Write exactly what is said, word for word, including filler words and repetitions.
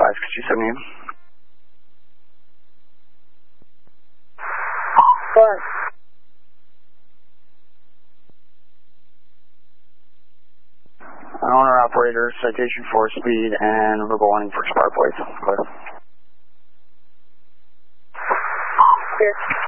five six two seven. Four. Owner operator, citation for speed and verbal warning for expired plates. Clear. Clear.